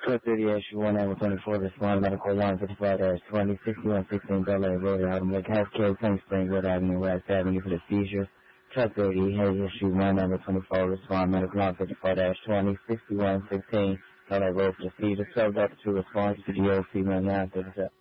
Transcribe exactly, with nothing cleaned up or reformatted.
Truck thirty issue one nine twenty-four, respond medical one fifty-five dash twenty, sixty-one sixteen Bel-Air Road, Automobile Cascade, King Springwood Avenue, West Avenue for the seizure. Truck thirty, hey, issue one nine twenty-four, respond medical one fifty-five dash twenty, sixty-one sixteen Bel-Air Road for the seizure. twelve Delta two response to the O C one nine thirty-seven.